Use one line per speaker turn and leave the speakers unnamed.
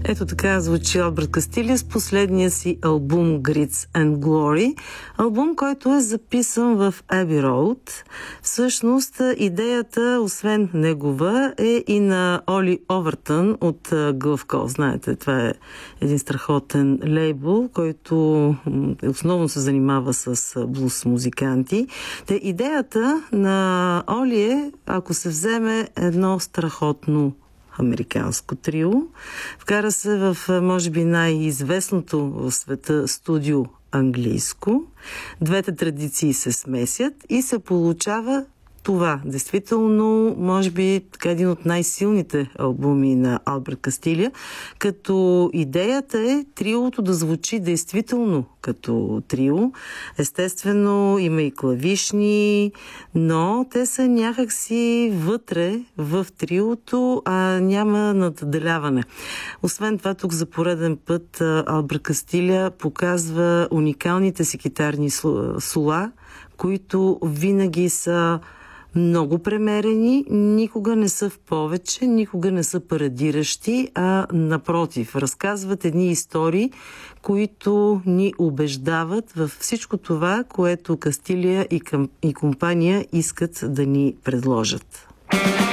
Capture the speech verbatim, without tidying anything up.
Ето така звучи Алберт Кастилия с последния си албум Grits and Glory. Албум, който е записан в Abbey Road. Всъщност идеята, освен негова, е и на Оли Овъртън от Gulf Coast. Знаете, това е един страхотен лейбъл, който основно се занимава с блуз музиканти. Те идеята на Оли е, ако се вземе едно страхотно американско трио, вкара се в, може би, най-известното в света студио английско. Двете традиции се смесят и се получава това. Действително, може би, така един от най-силните албуми на Алберт Кастилия, като идеята е триото да звучи действително като трио. Естествено, има и клавишни, но те са някакси вътре в триото, а няма надделяване. Освен това, тук за пореден път Алберт Кастилия показва уникалните си китарни сола, които винаги са много премерени, никога не са в повече, никога не са парадиращи, а напротив, разказват едни истории, които ни убеждават във всичко това, което Кастилия и, към, и компания искат да ни предложат.